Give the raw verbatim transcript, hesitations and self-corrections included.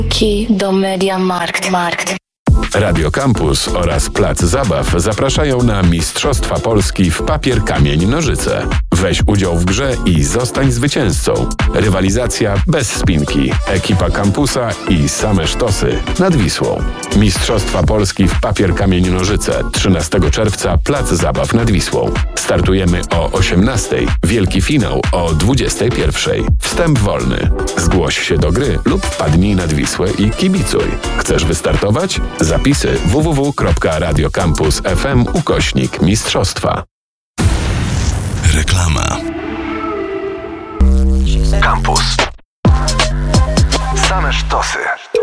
Key do MediaMarkt. Markt. Radio Campus oraz Plac Zabaw zapraszają na Mistrzostwa Polski w papier, kamień, nożyce. Weź udział w grze i zostań zwycięzcą. Rywalizacja bez spinki. Ekipa kampusa i same sztosy nad Wisłą. Mistrzostwa Polski w papier, kamień, nożyce. trzynastego czerwca Plac Zabaw nad Wisłą. Startujemy o osiemnastej. Wielki finał o dwudziestej pierwszej. Wstęp wolny. Zgłoś się do gry lub wpadnij nad Wisłę i kibicuj. Chcesz wystartować? Zapisy w w w kropka radiocampus kropka f m ukośnik mistrzostwa. Reklama. Campus. Same sztosy.